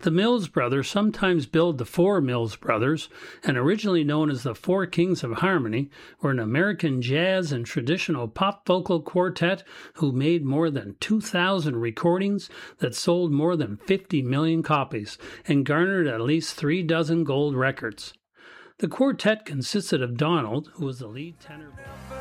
The Mills Brothers, sometimes billed the Four Mills Brothers, and originally known as the Four Kings of Harmony, were an American jazz and traditional pop vocal quartet who made more than 2,000 recordings that sold more than 50 million copies and garnered at least 36 gold records. The quartet consisted of Donald, who was the lead tenor.